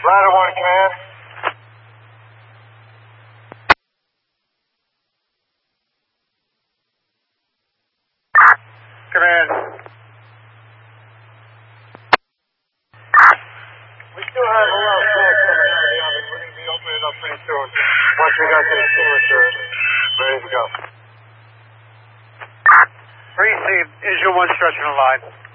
Ladder 1, command. Command. We still have a lot of flags coming out of the oven. We're going to be opening it up pretty soon. Once we got the extinguisher ready to go. Received. Issue 1 stretching the line.